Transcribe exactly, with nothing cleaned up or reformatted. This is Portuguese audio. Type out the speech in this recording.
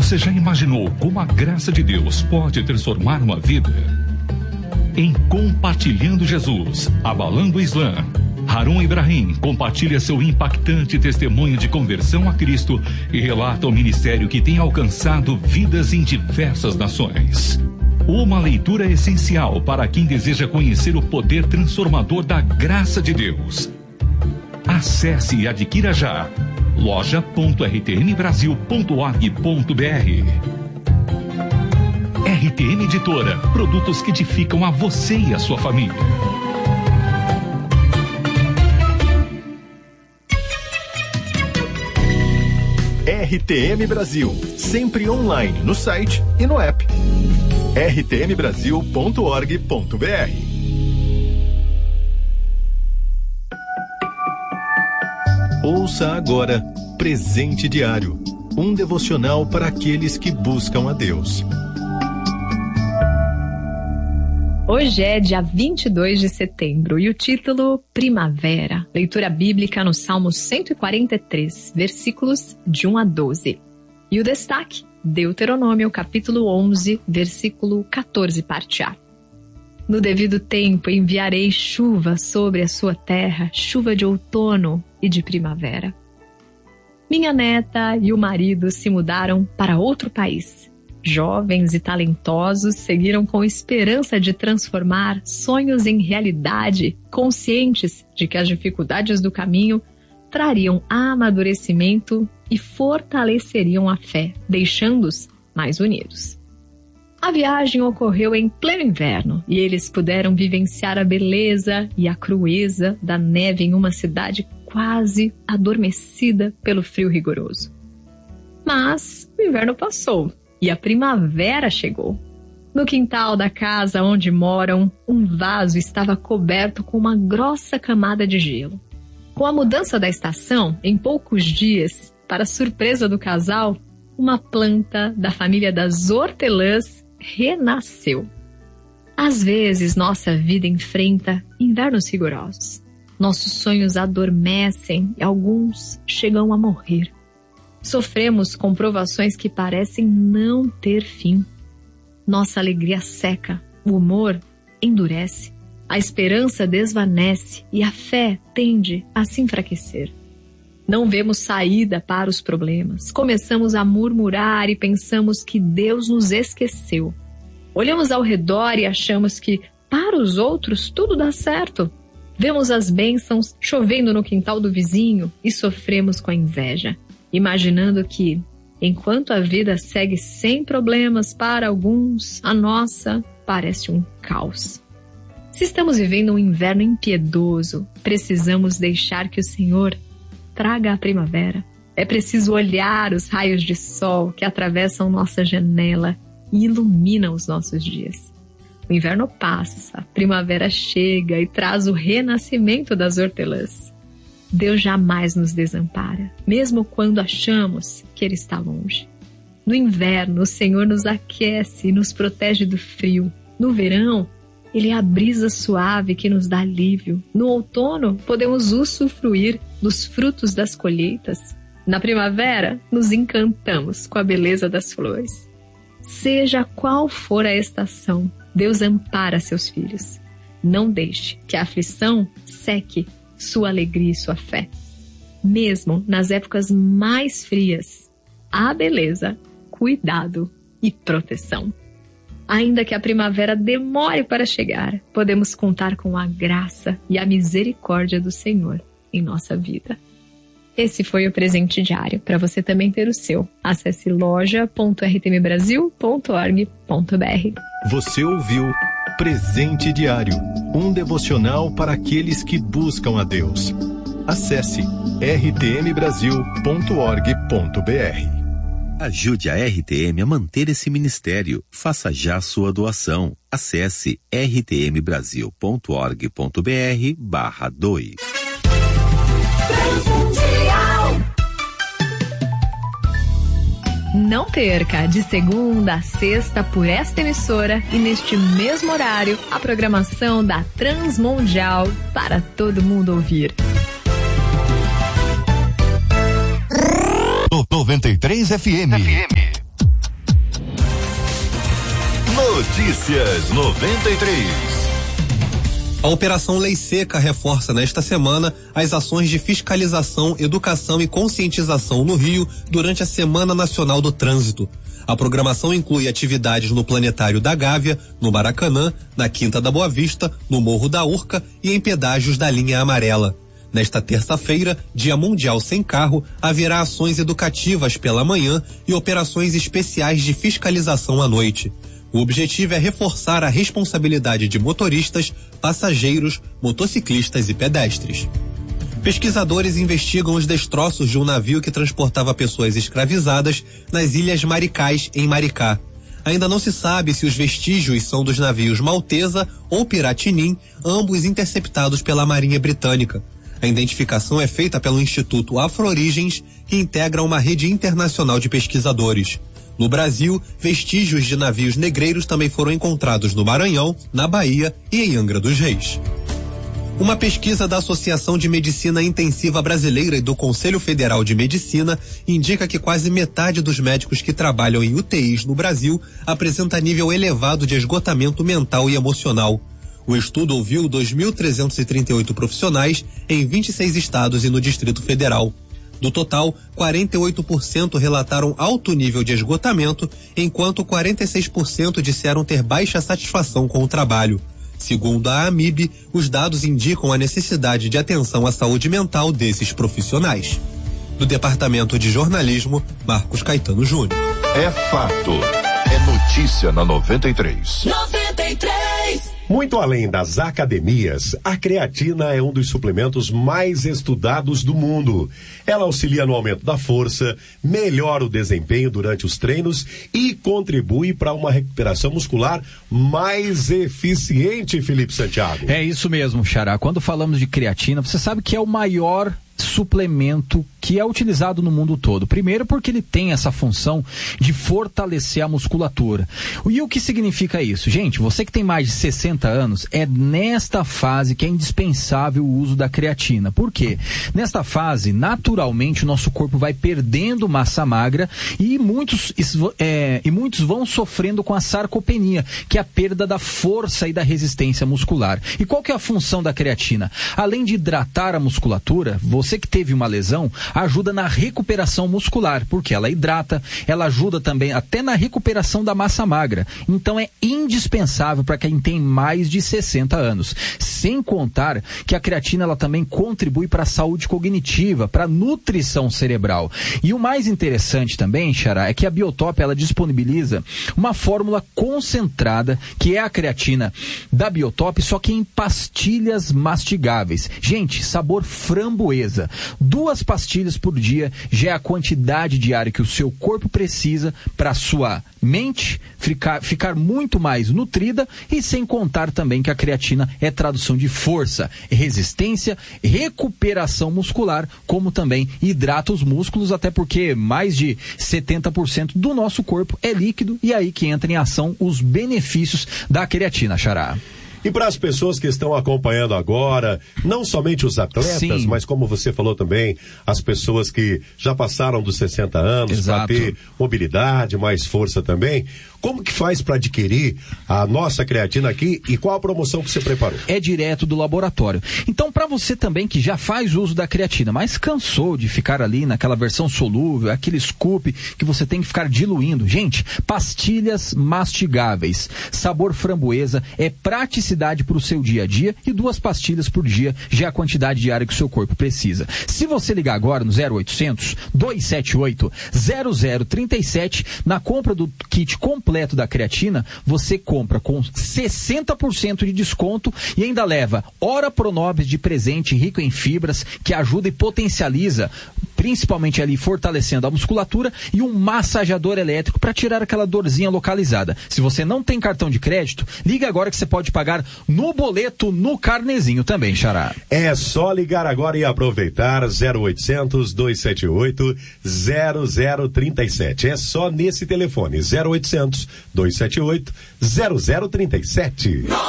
Você já imaginou como a graça de Deus pode transformar uma vida? Em Compartilhando Jesus, Abalando o Islã, Harun Ibrahim compartilha seu impactante testemunho de conversão a Cristo e relata o ministério que tem alcançado vidas em diversas nações. Uma leitura essencial para quem deseja conhecer o poder transformador da graça de Deus. Acesse e adquira já loja ponto r t m brasil ponto org ponto b r. R T M Editora, produtos que edificam a você e a sua família. R T M Brasil, sempre online no site e no app. r t m brasil ponto org ponto b r. Ouça agora Presente Diário, um devocional para aqueles que buscam a Deus. Hoje é dia vinte e dois de setembro e o título Primavera, leitura bíblica no Salmo cento e quarenta e três, versículos de um a doze. E o destaque, Deuteronômio capítulo onze, versículo quatorze, parte A. No devido tempo enviarei chuva sobre a sua terra, chuva de outono e de primavera. Minha neta e o marido se mudaram para outro país. Jovens e talentosos seguiram com esperança de transformar sonhos em realidade, conscientes de que as dificuldades do caminho trariam amadurecimento e fortaleceriam a fé, deixando-os mais unidos. A viagem ocorreu em pleno inverno e eles puderam vivenciar a beleza e a crueza da neve em uma cidade quase adormecida pelo frio rigoroso. Mas o inverno passou e a primavera chegou. No quintal da casa onde moram, um vaso estava coberto com uma grossa camada de gelo. Com a mudança da estação, em poucos dias, para surpresa do casal, uma planta da família das hortelãs renasceu. Às vezes, nossa vida enfrenta invernos rigorosos. Nossos sonhos adormecem e alguns chegam a morrer. Sofremos com provações que parecem não ter fim. Nossa alegria seca, o humor endurece, a esperança desvanece e a fé tende a se enfraquecer. Não vemos saída para os problemas. Começamos a murmurar e pensamos que Deus nos esqueceu. Olhamos ao redor e achamos que, para os outros, tudo dá certo. Vemos as bênçãos chovendo no quintal do vizinho e sofremos com a inveja, imaginando que, enquanto a vida segue sem problemas para alguns, a nossa parece um caos. Se estamos vivendo um inverno impiedoso, precisamos deixar que o Senhor traga a primavera. É preciso olhar os raios de sol que atravessam nossa janela e iluminam os nossos dias. O inverno passa, a primavera chega e traz o renascimento das hortelãs. Deus jamais nos desampara, mesmo quando achamos que Ele está longe. No inverno, o Senhor nos aquece e nos protege do frio. No verão, Ele é a brisa suave que nos dá alívio. No outono, podemos usufruir dos frutos das colheitas. Na primavera, nos encantamos com a beleza das flores. Seja qual for a estação, Deus ampara seus filhos. Não deixe que a aflição seque sua alegria e sua fé. Mesmo nas épocas mais frias, há beleza, cuidado e proteção. Ainda que a primavera demore para chegar, podemos contar com a graça e a misericórdia do Senhor em nossa vida. Esse foi o Presente Diário. Para você também ter o seu, acesse loja ponto r t m brasil ponto org ponto b r. Você ouviu Presente Diário, um devocional para aqueles que buscam a Deus. Acesse r t m brasil ponto org ponto b r. Ajude a R T M a manter esse ministério. Faça já sua doação. Acesse r t m brasil ponto org ponto b r barra doe. Não perca, de segunda a sexta por esta emissora e neste mesmo horário, a programação da Transmundial para todo mundo ouvir. noventa e três F M. F M. Notícias noventa e três. A Operação Lei Seca reforça nesta semana as ações de fiscalização, educação e conscientização no Rio durante a Semana Nacional do Trânsito. A programação inclui atividades no Planetário da Gávea, no Maracanã, na Quinta da Boa Vista, no Morro da Urca e em pedágios da linha amarela. Nesta terça-feira, Dia Mundial Sem Carro, haverá ações educativas pela manhã e operações especiais de fiscalização à noite. O objetivo é reforçar a responsabilidade de motoristas, passageiros, motociclistas e pedestres. Pesquisadores investigam os destroços de um navio que transportava pessoas escravizadas nas Ilhas Maricais, em Maricá. Ainda não se sabe se os vestígios são dos navios Maltesa ou Piratinim, ambos interceptados pela Marinha Britânica. A identificação é feita pelo Instituto Afro-Origens, que integra uma rede internacional de pesquisadores. No Brasil, vestígios de navios negreiros também foram encontrados no Maranhão, na Bahia e em Angra dos Reis. Uma pesquisa da Associação de Medicina Intensiva Brasileira e do Conselho Federal de Medicina indica que quase metade dos médicos que trabalham em U T Is no Brasil apresenta nível elevado de esgotamento mental e emocional. O estudo ouviu dois mil trezentos e trinta e oito profissionais em vinte e seis estados e no Distrito Federal. Do total, quarenta e oito por cento relataram alto nível de esgotamento, enquanto quarenta e seis por cento disseram ter baixa satisfação com o trabalho. Segundo a AMIB, os dados indicam a necessidade de atenção à saúde mental desses profissionais. Do Departamento de Jornalismo, Marcos Caetano Júnior. É fato. É notícia na noventa e três. noventa e três. Muito além das academias, a creatina é um dos suplementos mais estudados do mundo. Ela auxilia no aumento da força, melhora o desempenho durante os treinos e contribui para uma recuperação muscular mais eficiente, Felipe Santiago. É isso mesmo, Xará. Quando falamos de creatina, você sabe que é o maior suplemento que é utilizado no mundo todo. Primeiro porque ele tem essa função de fortalecer a musculatura. E o que significa isso? Gente, você que tem mais de sessenta anos, é nesta fase que é indispensável o uso da creatina. Por quê? Nesta fase, naturalmente, o nosso corpo vai perdendo massa magra e muitos, é, e muitos vão sofrendo com a sarcopenia, que é a perda da força e da resistência muscular. E qual que é a função da creatina? Além de hidratar a musculatura, você Você que teve uma lesão, ajuda na recuperação muscular, porque ela hidrata, ela ajuda também até na recuperação da massa magra. Então é indispensável para quem tem mais de sessenta anos. Sem contar que a creatina ela também contribui para a saúde cognitiva, para a nutrição cerebral. E o mais interessante também, Xará, é que a Biotop ela disponibiliza uma fórmula concentrada, que é a creatina da Biotop, só que em pastilhas mastigáveis. Gente, sabor framboesa. Duas pastilhas por dia já é a quantidade diária que o seu corpo precisa para a sua mente ficar, ficar muito mais nutrida, e sem contar também que a creatina é tradução de força, resistência, recuperação muscular, como também hidrata os músculos, até porque mais de setenta por cento do nosso corpo é líquido, e aí que entra em ação os benefícios da creatina, Xará. E para as pessoas que estão acompanhando agora, não somente os atletas, Sim. mas como você falou também, as pessoas que já passaram dos sessenta anos para ter mobilidade, mais força também, como que faz para adquirir a nossa creatina aqui e qual a promoção que você preparou? É direto do laboratório. Então, para você também que já faz uso da creatina, mas cansou de ficar ali naquela versão solúvel, aquele scoop que você tem que ficar diluindo, gente, pastilhas mastigáveis, sabor framboesa, é praticidade para o seu dia a dia, e duas pastilhas por dia já é a quantidade diária que o seu corpo precisa. Se você ligar agora no zero oitocentos, dois sete oito, zero zero três sete, na compra do kit completo da creatina, você compra com sessenta por cento de desconto e ainda leva Ora Pronobis de presente, rico em fibras, que ajuda e potencializa, principalmente ali fortalecendo a musculatura, e um massageador elétrico para tirar aquela dorzinha localizada. Se você não tem cartão de crédito, liga agora que você pode pagar no boleto, no carnezinho também, Xará. É só ligar agora e aproveitar zero oitocentos, dois sete oito, zero zero três sete. É só nesse telefone, zero oitocentos, dois sete oito, zero zero três sete.